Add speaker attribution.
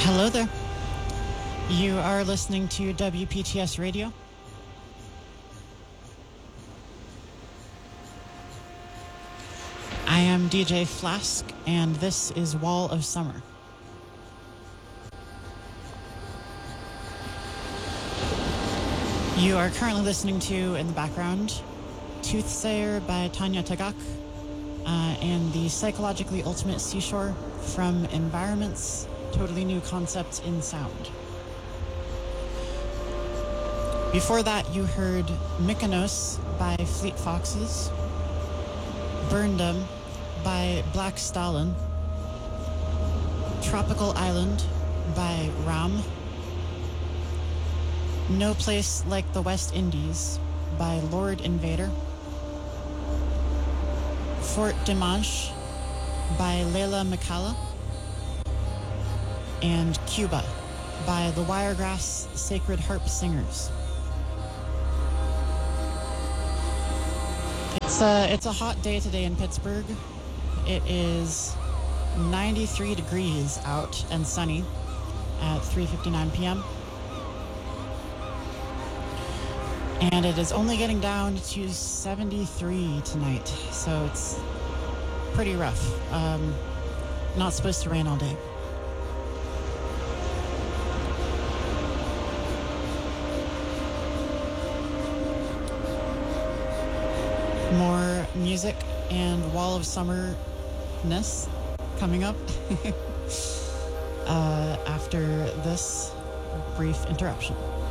Speaker 1: Hello there. You are listening to WPTS Radio. I am DJ Flask, and this is Wall of Summer. You are currently listening to, in the background, Toothsayer by Tanya Tagaq, and the Psychologically Ultimate Seashore from Environments, Totally New Concepts in Sound. Before that, you heard Mykonos by Fleet Foxes, Burndom by Black Stalin, Tropical Island by Ram, No Place Like the West Indies by Lord Invader, Fort Dimanche by Leila Mikala, and Cuba by the Wiregrass Sacred Harp Singers. It's a hot day today in Pittsburgh. It is 93 degrees out and sunny at 3:59 p.m. And it is only getting down to 73 tonight, so it's pretty rough. Not supposed to rain all day. More music and Wall of Summerness coming up after this brief interruption.